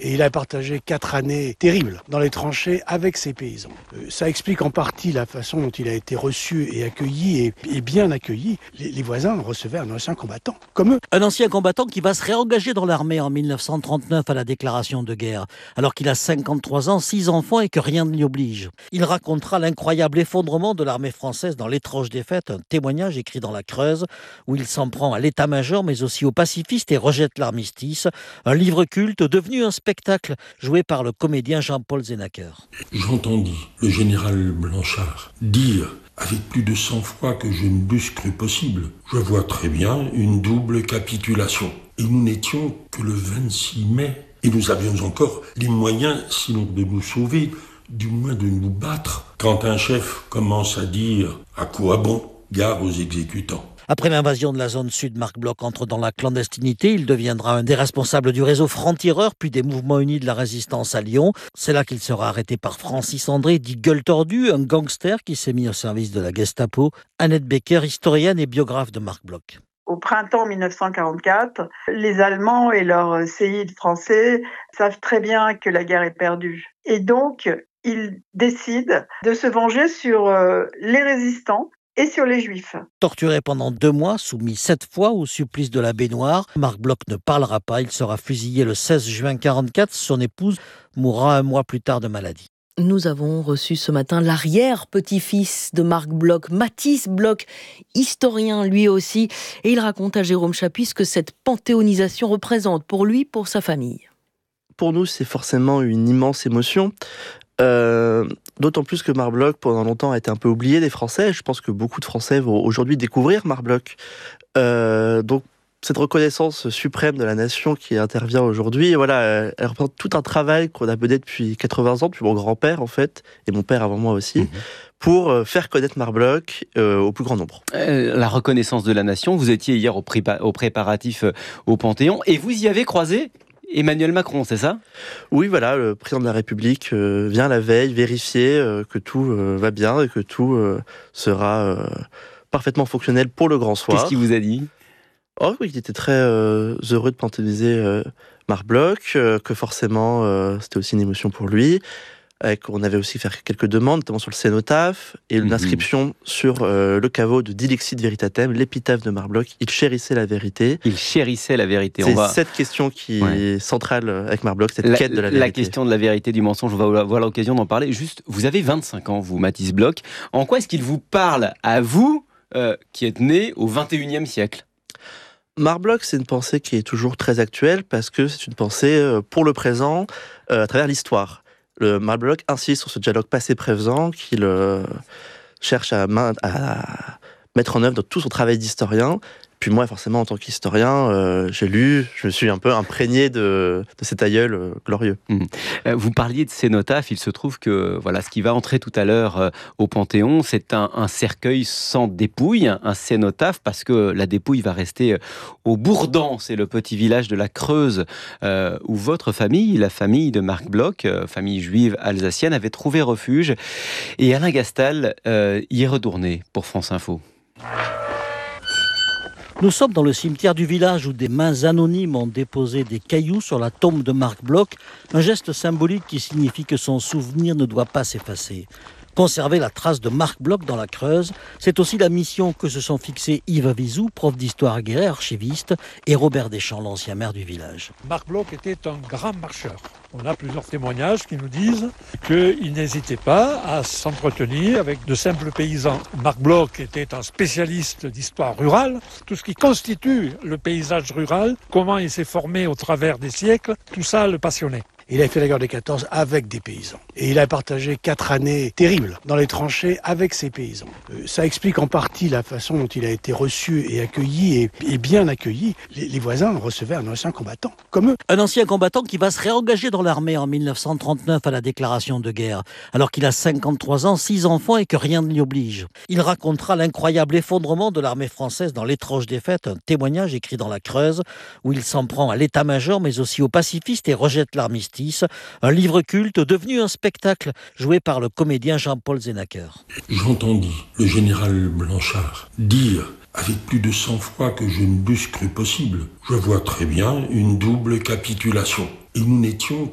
Et il a partagé 4 années terribles dans les tranchées avec ses paysans. Ça explique en partie la façon dont il a été reçu et accueilli, et bien accueilli. Les voisins recevaient un ancien combattant, comme eux. Un ancien combattant qui va se réengager dans l'armée en 1939 à la déclaration de guerre, alors qu'il a 53 ans, 6 enfants et que rien ne l'y oblige. Il racontera l'incroyable effondrement de l'armée française dans l'étrange défaite, un témoignage écrit dans la Creuse, où il s'en prend à l'état-major mais aussi aux pacifistes et rejette l'armistice. Un livre culte devenu un spectacle joué par le comédien Jean-Paul Zenacker. J'entendis le général Blanchard dire avec plus de sang-froid que je ne l'eusse cru possible. Je vois très bien une double capitulation. Et nous n'étions que le 26 mai. Et nous avions encore les moyens, sinon de nous sauver, du moins de nous battre. Quand un chef commence à dire « à quoi bon ? Gare aux exécutants ». Après l'invasion de la zone sud, Marc Bloch entre dans la clandestinité. Il deviendra un des responsables du réseau Franc-Tireur, puis des mouvements unis de la résistance à Lyon. C'est là qu'il sera arrêté par Francis André, dit Gueule Tordue, un gangster qui s'est mis au service de la Gestapo. Annette Becker, historienne et biographe de Marc Bloch. Au printemps 1944, les Allemands et leurs séides français savent très bien que la guerre est perdue. Et donc, ils décident de se venger sur les résistants et sur les Juifs. Torturé pendant 2 mois, soumis 7 fois au supplice de la baignoire, Marc Bloch ne parlera pas. Il sera fusillé le 16 juin 1944. Son épouse mourra 1 mois plus tard de maladie. Nous avons reçu ce matin l'arrière-petit-fils de Marc Bloch, Mathis Bloch, historien lui aussi. Et il raconte à Jérôme Chapuis ce que cette panthéonisation représente pour lui, pour sa famille. Pour nous, c'est forcément une immense émotion. D'autant plus que Marc Bloch, pendant longtemps, a été un peu oublié des Français. Je pense que beaucoup de Français vont aujourd'hui découvrir Marc Bloch. Donc, cette reconnaissance suprême de la nation qui intervient aujourd'hui, voilà, elle représente tout un travail qu'on a mené depuis 80 ans, depuis mon grand-père, en fait, et mon père avant moi aussi, pour faire connaître Marc Bloch au plus grand nombre. La reconnaissance de la nation, vous étiez hier au préparatif au Panthéon, et vous y avez croisé Emmanuel Macron, c'est ça ? Oui, voilà, le président de la République vient la veille vérifier que tout va bien et que tout sera parfaitement fonctionnel pour le grand soir. Qu'est-ce qu'il vous a dit ? Oh oui, il était très heureux de panthéoniser Marc Bloch, que forcément c'était aussi une émotion pour lui. On avait aussi fait quelques demandes, notamment sur le cénotaphe, et une inscription sur le caveau de Dilexit Veritatem, l'épitaphe de Marc Bloch. Il chérissait la vérité. Il chérissait la vérité. C'est cette question qui est centrale avec Marc Bloch, cette quête de la vérité. La question de la vérité, du mensonge, on va avoir l'occasion d'en parler. Juste, vous avez 25 ans, vous, Mathis Bloch. En quoi est-ce qu'il vous parle à vous, qui êtes né au 21e siècle ? Marc Bloch, c'est une pensée qui est toujours très actuelle, parce que c'est une pensée pour le présent, à travers l'histoire. Marc Bloch insiste sur ce dialogue passé-présent qu'il cherche à mettre en œuvre dans tout son travail d'historien. Puis moi, forcément, en tant qu'historien, j'ai lu, je me suis un peu imprégné de cet aïeul glorieux. Vous parliez de cénotaphe, il se trouve que voilà, ce qui va entrer tout à l'heure au Panthéon, c'est un cercueil sans dépouille, un cénotaphe, parce que la dépouille va rester au Bourdan, c'est le petit village de la Creuse, où votre famille, la famille de Marc Bloch, famille juive alsacienne, avait trouvé refuge. Et Alain Gastal y est retourné pour France Info. Nous sommes dans le cimetière du village où des mains anonymes ont déposé des cailloux sur la tombe de Marc Bloch, un geste symbolique qui signifie que son souvenir ne doit pas s'effacer. Conserver la trace de Marc Bloch dans la Creuse, c'est aussi la mission que se sont fixés Yves Avizou, prof d'histoire aguerré, archiviste, et Robert Deschamps, l'ancien maire du village. Marc Bloch était un grand marcheur. On a plusieurs témoignages qui nous disent qu'il n'hésitait pas à s'entretenir avec de simples paysans. Marc Bloch était un spécialiste d'histoire rurale. Tout ce qui constitue le paysage rural, comment il s'est formé au travers des siècles, tout ça le passionnait. Il a fait la guerre des 14 avec des paysans. Et il a partagé 4 années terribles dans les tranchées avec ses paysans. Ça explique en partie la façon dont il a été reçu et accueilli, et bien accueilli. Les voisins recevaient un ancien combattant, comme eux. Un ancien combattant qui va se réengager dans l'armée en 1939 à la déclaration de guerre, alors qu'il a 53 ans, 6 enfants et que rien ne l'y oblige. Il racontera l'incroyable effondrement de l'armée française dans l'étrange défaite, un témoignage écrit dans la Creuse, où il s'en prend à l'état-major mais aussi aux pacifistes et rejette l'armistice. Un livre culte devenu un spectacle joué par le comédien Jean-Paul Zenacker. J'entendis le général Blanchard dire avec plus de sang-froid que je ne l'eusse cru possible. Je vois très bien une double capitulation. Et nous n'étions